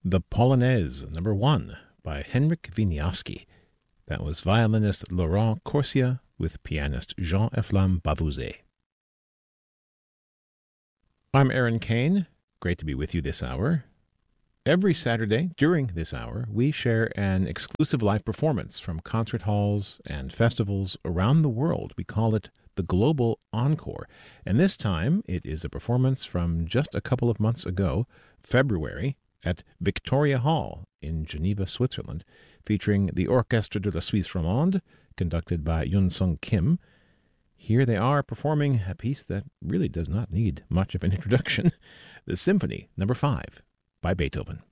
The Polonaise, number 1, by Henryk Wieniawski. That was violinist Laurent Corsia with pianist Jean-Efflam Bavouzet. I'm Aaron Kane. Great to be with you this hour. Every Saturday during this hour, we share an exclusive live performance from concert halls and festivals around the world. We call it the Global Encore. And this time, it is a performance from just a couple of months ago, February, at Victoria Hall in Geneva, Switzerland, featuring the Orchestre de la Suisse Romande, conducted by Yun Sung Kim. Here they are performing a piece that really does not need much of an introduction, the Symphony No. 5 by Beethoven.